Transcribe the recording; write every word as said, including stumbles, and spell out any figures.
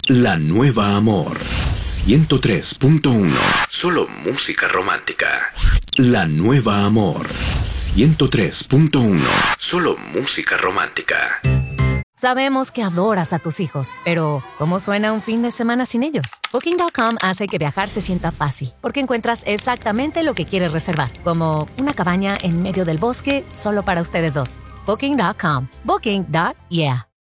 La Nueva Amor ciento tres punto uno. Solo música romántica. La Nueva Amor ciento tres punto uno. Solo música romántica. Sabemos que adoras a tus hijos, pero ¿cómo suena un fin de semana sin ellos? Booking punto com hace que viajar se sienta fácil, porque encuentras exactamente lo que quieres reservar, como una cabaña en medio del bosque solo para ustedes dos. Booking punto com. Booking. Yeah.